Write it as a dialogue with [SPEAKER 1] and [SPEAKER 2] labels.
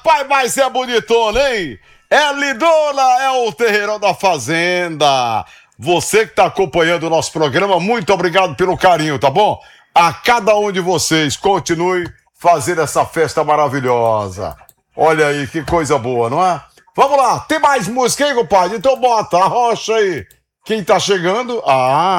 [SPEAKER 1] vai ser bonitona, hein? É lindona, é o Terreirão da Fazenda. Você que está acompanhando o nosso programa, muito obrigado pelo carinho, tá bom? A cada um de vocês, continue fazendo essa festa maravilhosa. Olha aí, que coisa boa, não é? Vamos lá, tem mais música aí, compadre? Então bota, arrocha aí. Quem tá chegando? Ah...